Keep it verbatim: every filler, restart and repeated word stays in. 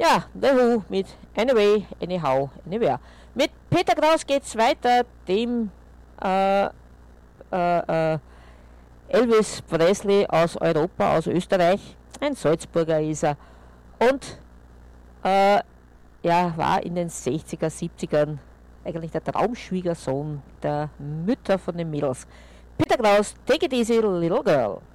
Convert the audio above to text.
Ja, The Who mit Anyway, Anyhow, Anywhere. Mit Peter Kraus geht's weiter, dem äh, äh, äh, Elvis Presley aus Europa, aus Österreich. Ein Salzburger ist er. Und äh, ja, war in den sechziger, siebzigern eigentlich der Traumschwiegersohn der Mütter von den Mädels. Peter Kraus, Take It Easy, Little Girl.